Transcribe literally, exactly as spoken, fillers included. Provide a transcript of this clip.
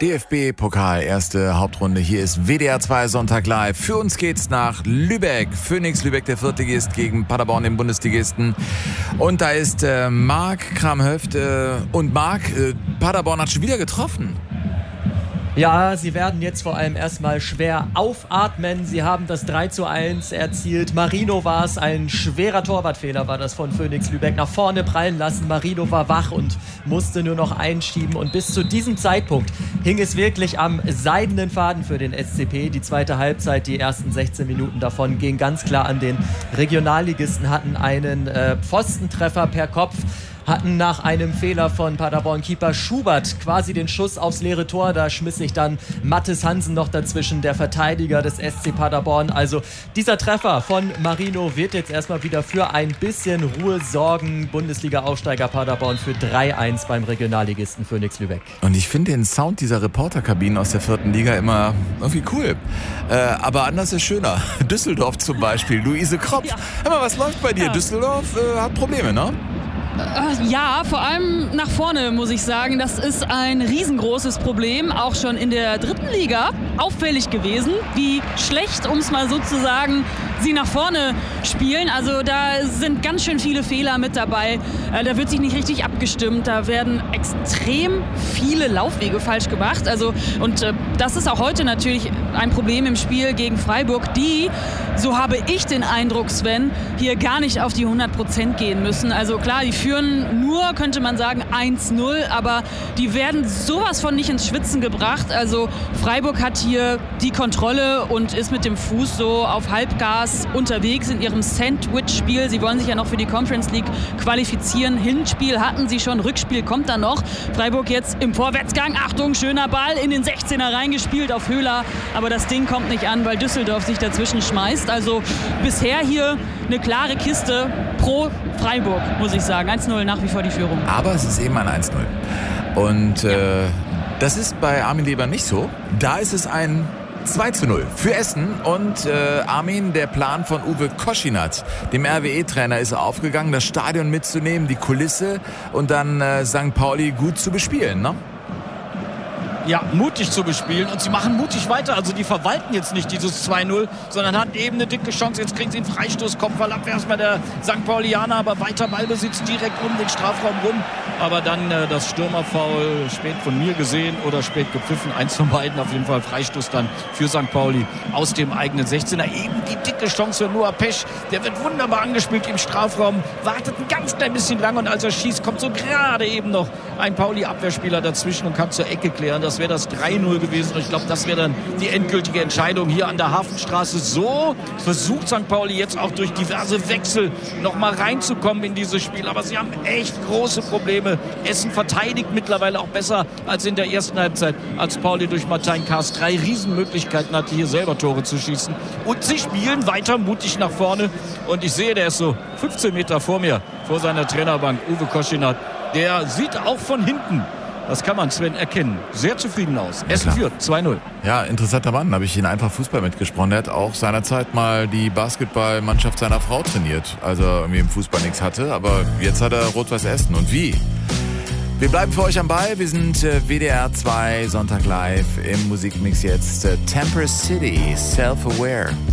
D F B-Pokal, erste Hauptrunde. Hier ist W D R zwei Sonntag live. Für uns geht's nach Lübeck. Phoenix Lübeck, der Viertligist, gegen Paderborn, den Bundesligisten. Und da ist äh, Marc Kramhöft. Äh, und Marc, äh, Paderborn hat schon wieder getroffen. Ja, sie werden jetzt vor allem erstmal schwer aufatmen. Sie haben das drei zu eins erzielt. Marino war es, ein schwerer Torwartfehler war das von Phoenix Lübeck. Nach vorne prallen lassen. Marino war wach und musste nur noch einschieben. Und bis zu diesem Zeitpunkt hing es wirklich am seidenen Faden für den S C P. Die zweite Halbzeit, die ersten sechzehn Minuten davon, ging ganz klar an den Regionalligisten, hatten einen äh, Pfostentreffer per Kopf, hatten nach einem Fehler von Paderborn-Keeper Schubert quasi den Schuss aufs leere Tor. Da schmiss sich dann Mathis Hansen noch dazwischen, der Verteidiger des S C Paderborn. Also dieser Treffer von Marino wird jetzt erstmal wieder für ein bisschen Ruhe sorgen. Bundesliga-Aufsteiger Paderborn für drei eins beim Regionalligisten Phoenix Lübeck. Und ich finde den Sound dieser Reporterkabinen aus der vierten Liga immer irgendwie cool. Äh, aber anders ist schöner. Düsseldorf zum Beispiel, Luise Kropf. Ja. Hör mal, was läuft bei dir? Ja. Düsseldorf äh, hat Probleme, ne? Ja, vor allem nach vorne, muss ich sagen. Das ist ein riesengroßes Problem, auch schon in der dritten Liga auffällig gewesen, wie schlecht, um es mal so zu sagen, sie nach vorne spielen. Also da sind ganz schön viele Fehler mit dabei. Da wird sich nicht richtig abgestimmt. Da werden extrem viele Laufwege falsch gemacht. Also, und äh, das ist auch heute natürlich ein Problem im Spiel gegen Freiburg, die, so habe ich den Eindruck, Sven, hier gar nicht auf die hundert Prozent gehen müssen. Also klar, die führen nur, könnte man sagen, eins null, aber die werden sowas von nicht ins Schwitzen gebracht. Also Freiburg hat hier die Kontrolle und ist mit dem Fuß so auf Halbgas unterwegs in ihrem Sandwich-Spiel. Sie wollen sich ja noch für die Conference League qualifizieren. Hinspiel hatten sie schon, Rückspiel kommt dann noch. Freiburg jetzt im Vorwärtsgang. Achtung, schöner Ball in den sechzehner reingespielt auf Höhler, aber das Ding kommt nicht an, weil Düsseldorf sich dazwischen schmeißt. Also bisher hier eine klare Kiste pro Freiburg, muss ich sagen. eins null nach wie vor die Führung. Aber es ist eben ein eins null. Und äh, das ist bei Armin Leber nicht so. Da ist es ein zwei zu null für Essen. Und äh, Armin, der Plan von Uwe Koschinat, dem R W E-Trainer, ist aufgegangen, das Stadion mitzunehmen, die Kulisse und dann äh, Sankt Pauli gut zu bespielen, ne? Ja, mutig zu bespielen und sie machen mutig weiter. Also die verwalten jetzt nicht dieses zwei null, sondern hatten eben eine dicke Chance. Jetzt kriegen sie einen Freistoß, Kopfballabwehr erstmal der Sankt Paulianer, aber weiter Ballbesitz direkt um den Strafraum rum. Aber dann äh, das Stürmerfoul spät von mir gesehen oder spät gepfiffen. Eins von beiden auf jeden Fall. Freistoß dann für Sankt Pauli aus dem eigenen sechzehner. Eben die dicke Chance für Noah Pesch. Der wird wunderbar angespielt im Strafraum, wartet ein ganz klein bisschen lang und als er schießt, kommt so gerade eben noch ein Pauli-Abwehrspieler dazwischen und kann zur Ecke klären. Das wäre das drei null gewesen. Und ich glaube, das wäre dann die endgültige Entscheidung hier an der Hafenstraße. So versucht Sankt Pauli jetzt auch durch diverse Wechsel noch mal reinzukommen in dieses Spiel. Aber sie haben echt große Probleme. Essen verteidigt mittlerweile auch besser als in der ersten Halbzeit, als Pauli durch Martin Kaas drei Riesenmöglichkeiten hatte, hier selber Tore zu schießen. Und sie spielen weiter mutig nach vorne. Und ich sehe, der ist so fünfzehn Meter vor mir, vor seiner Trainerbank, Uwe Koschinat. Der sieht auch von hinten, das kann man Sven erkennen, sehr zufrieden aus. Essen ja, führt zwei null. Ja, interessanter Mann, habe ich ihn einfach Fußball mitgesprochen. Der hat auch seinerzeit mal die Basketballmannschaft seiner Frau trainiert, als er irgendwie im Fußball nichts hatte. Aber jetzt hat er Rot-Weiß Essen. Und wie? Wir bleiben für euch am Ball. Wir sind äh, W D R zwei Sonntag live im Musikmix jetzt. Äh, Temper City, Self-Aware.